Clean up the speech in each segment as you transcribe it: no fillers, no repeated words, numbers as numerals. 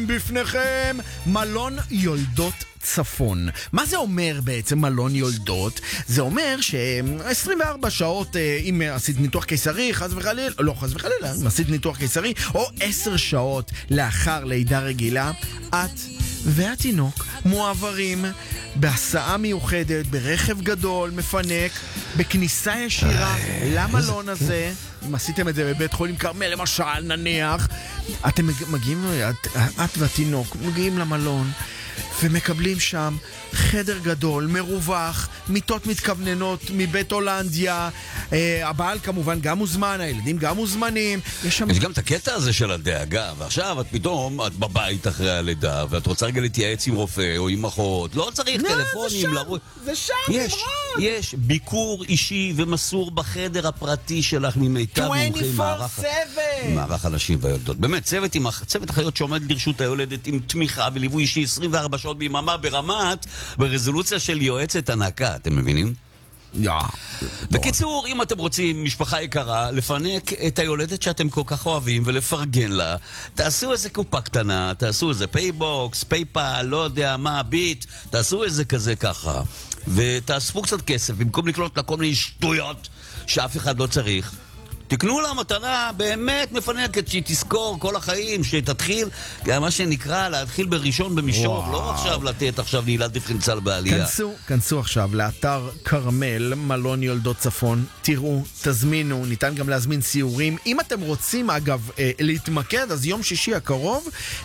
בפניכם מלון יולדות צפון. מה זה אומר בעצם מלון יולדות? זה אומר ש-24 שעות אם עשית ניתוח קיסרי, חס וחלילה, לא חס וחלילה, אם עשית ניתוח קיסרי, או 10 שעות לאחר לידה רגילה, את והתינוק מועברים בהסעה מיוחדת, ברכב גדול, מפנק, בכניסה ישירה למלון הזה. אם עשיתם את זה בבית חולים כרמל למשל, נניח, אתם מגיעים, את והתינוק מגיעים למלון ומקבלים שם חדר גדול, מרווח, מיטות מתכווננות מבית הולנדיה, הבעל כמובן גם מוזמן, הילדים גם מוזמנים. יש גם את הקטע הזה של הדאגה, ועכשיו את פתאום, את בבית אחרי הלידה, ואת רוצה רגע להתייעץ עם רופא או עם אחות, לא צריך טלפונים. זה שם, יש ביקור אישי ומסור בחדר הפרטי שלך ממיטב מומחים, מערך הנשים והילדות. באמת, צוות אחיות שעומד לרשות היולדת עם תמיכה וליווי אישי 24 שעות ביממה ברזולוציה של יועצת ענקה, אתם מבינים? בקיצור, אם אתם רוצים משפחה יקרה, לפנק את היולדת שאתם כל כך אוהבים ולפרגן לה, תעשו איזה קופה קטנה, תעשו איזה פייבוקס, פייפל, לא יודע מה, ביט, תעשו איזה כזה ככה, ותאספו קצת כסף במקום לקנות לה כל מיני שטויות שאף אחד לא צריך. תקנו לה מתנה באמת מפנקת שהיא תזכור כל החיים, שתתחיל, מה שנקרא, להתחיל בראשון במישור, לא עכשיו לתת עכשיו נעילת דיפרנציאל בעלייה. כנסו עכשיו לאתר כרמל, מלון יולדות צפון, תראו, תזמינו, ניתן גם להזמין סיורים. אם אתם רוצים אגב להתמקד, אז יום שישי הקרוב,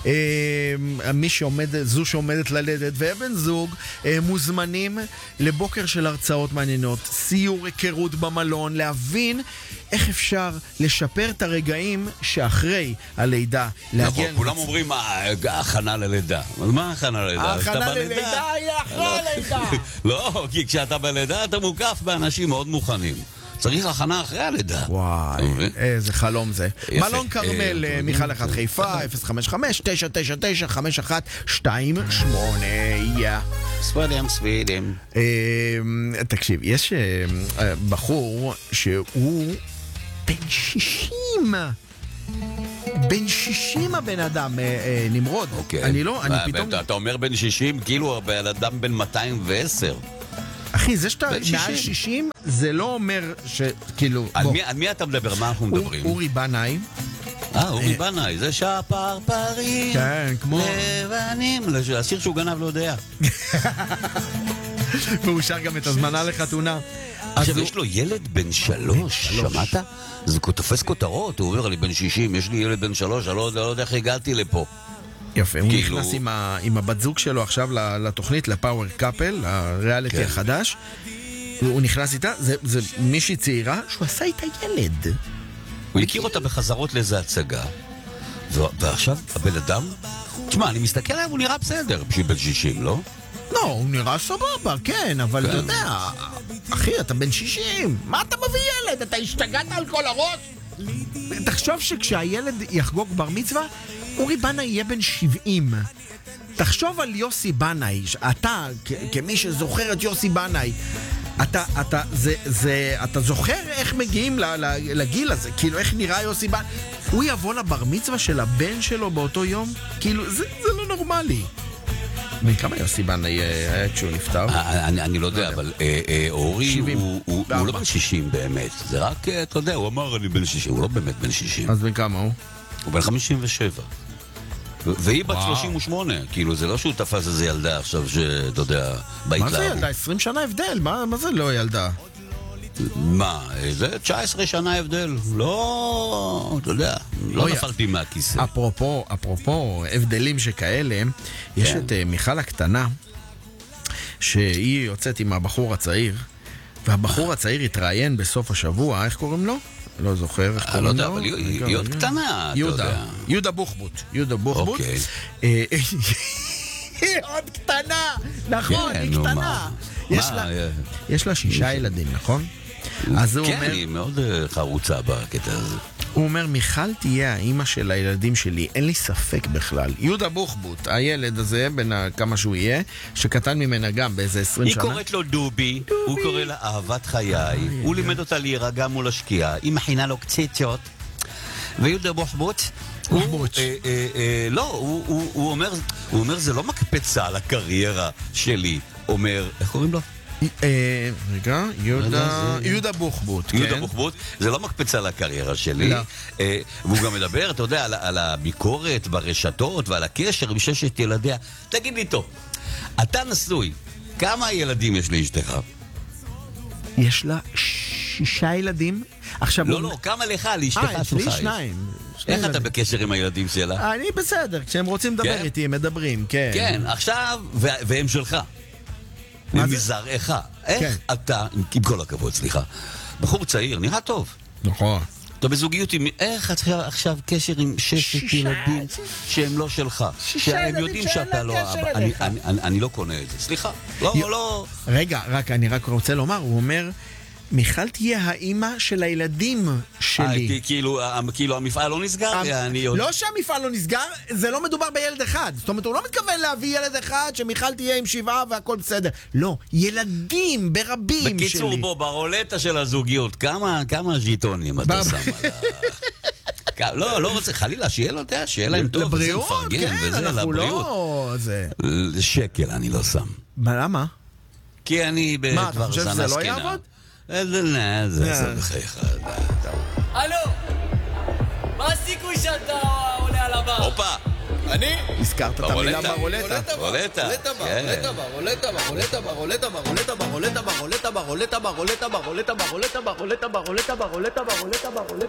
זו שעומדת ללדת ובן זוג, מוזמנים לבוקר של הרצאות מעניינות, סיור היכרות במלון, להבין איך אפשר לשפר את הרגעים שאחרי הלידה. נכון, כולם אומרים, הכנה ללידה. מה הכנה ללידה? הכנה ללידה היא אחרי הלידה. לא, כי כשאתה בלידה אתה מוקף באנשים מאוד מוכנים. צריך הכנה אחרי הלידה. וואי, איזה חלום זה. מלון כרמל, מיכל 1 חיפה, 055-999-5128. סווידים. תקשיב, יש בחור שהוא בן 60. בן 60 הבן אדם, נמרוד. אני פתאום... אתה אומר בן 60, כאילו הבן אדם בן 210. אחי, זה שאתה מעל 60, זה לא אומר שכאילו... על מי אתה מדבר? מה אנחנו מדברים? אורי בנאי. אורי בנאי, זה שהפרפרים. כן, כמו... לבנים, השיר שהוא גנב לא יודע. והוא שר גם את הזמנה לחתונה. עכשיו, יש לו ילד בן 3, שמעת? זה תופס כותרות, הוא אומר לי בן 60, יש לי ילד בן 3, אני לא יודע איך הגעתי לפה. יפה, הוא נכנס עם הבת זוג שלו עכשיו לתוכנית, לפאוור קאפל, הריאליטי החדש. הוא נכנס איתה, זה מישהי צעירה שהוא עשה איתה ילד. הוא הכיר אותה בחזרות לאיזה הצגה, ועכשיו הבן אדם, תשמע, אני מסתכל עליו, הוא נראה בסדר בשביל בן 60, לא? לא, הוא נראה סבבה, כן, אבל אתה יודע, אחי, אתה בן 60, מה אתה מביא ילד? אתה השתגעת על כל הראש? תחשוב שכשהילד יחגוג בר מצווה, אורי בנאי יהיה בן 70. תחשוב על יוסי בנאי, אתה, כמי שזוכר את יוסי בנאי, אתה זוכר איך מגיעים לגיל הזה? כאילו, איך נראה יוסי בנאי? הוא יבוא לבר מצווה של הבן שלו באותו יום? כאילו, זה לא נורמלי. מכמה יוסי בנאי היה כשהוא נפטר? אני לא יודע, אבל אורי הוא לא בן 60 באמת. זה רק, אתה יודע, הוא אמר אני בן 60, הוא לא באמת בן 60. אז בכמה הוא? הוא בן 57. והיא בת 38, כאילו זה לא שהוא תפס איזה ילדה עכשיו שאתה יודע, בהתלהבות. מה זה ילדה? 20 שנה הבדל, מה זה לא ילדה? מה, זה 19 שנה הבדל, לא, אתה יודע, לא נפלתי מהכיסא. אפרופו הבדלים שכאלה, יש את מיכל הקטנה, שהיא יוצאת עם הבחור הצעיר, והבחור הצעיר התראיין בסוף השבוע, איך קוראים לו? לא זוכר איך קוראים לו. לא יודע, אבל היא עוד קטנה, אתה יודע. יהודה בוחבוט. אוקיי. היא עוד קטנה, נכון, היא קטנה. יש לה 6 ילדים, נכון? כן, היא מאוד חרוצה בקטע הזה. הוא אומר, מיכל תהיה האמא של הילדים שלי, אין לי ספק בכלל. יהודה בוחבוט, הילד הזה, בין כמה שהוא יהיה, שקטן ממנה גם באיזה 20 שנה. היא קוראת לו דובי, הוא קורא לה אהבת חיי, הוא לימד אותה להירגע מול השקיעה, היא מכינה לו קציציות, ויהודה בוחבוט, בוחבוט. לא, הוא אומר זה לא מקפצה לקריירה שלי. אומר, איך קוראים לו? רגע, יהודה בוחבוט. יהודה בוחבוט, זה לא מקפצה לקריירה שלי. והוא גם מדבר, אתה יודע, על הביקורת ברשתות ועל הקשר עם 6 ילדיה. תגיד לי טוב, אתה נשוי, כמה ילדים יש לאשתך? יש לה 6 ילדים. עכשיו לא, כמה לך, לאשתך שלך? יש לי 2. איך אתה בקשר עם הילדים שלה? אני בסדר, כשהם רוצים לדבר איתי, הם מדברים, כן. כן, עכשיו, והם שלך. מזרעך. איך אתה, עם כל הכבוד, סליחה, בחור צעיר, נראה טוב. נכון. אתה בזוגיות עם, איך עכשיו קשר עם 6 ילדים שהם לא שלך? שהם יודעים שאתה לא אבא. אני לא קונה את זה, סליחה. לא. רגע, אני רק רוצה לומר, הוא אומר, מיכל תהיה האימא של הילדים שלי. כאילו המפעל לא נסגר? לא שהמפעל לא נסגר, זה לא מדובר בילד אחד. זאת אומרת, הוא לא מתכוון להביא ילד אחד שמיכל תהיה עם 7 והכל בסדר. לא, ילדים ברבים שלי. בקיצור, ברולטה של הזוגיות, כמה ז'יטונים אתה שם על לא רוצה, חלילה, שיהיה להם טוב. לבריאות, כן, אנחנו לא... שקל אני לא שם. למה? כי אני מה, אתה חושב שזה לא יעבוד? זה בחייך. הלו, מה הסיכוי שאתה עולה על הבא? הופה, אני? הזכרת את המילה ברולטה. ברולטה.